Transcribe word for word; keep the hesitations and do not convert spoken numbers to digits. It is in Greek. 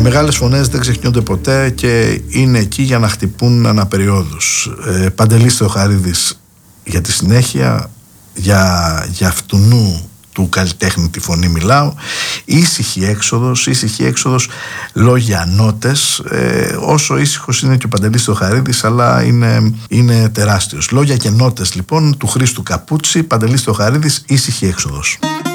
μεγάλες φωνές δεν ξεχνιούνται ποτέ και είναι εκεί για να χτυπούν αναπεριόδους. Ε, Παντελής Θεοχαρίδης για τη συνέχεια, για, για αυτουνού του καλλιτέχνη τη φωνή μιλάω. Ήσυχη έξοδος, ήσυχη έξοδος, λόγια, νότες. Ε, όσο ήσυχος είναι και ο Παντελής Θεοχαρίδης, αλλά είναι, είναι τεράστιος. Λόγια και νότες λοιπόν του Χρήστου Καπούτσι, Παντελής Θεοχαρίδης, ήσυχη έξοδος.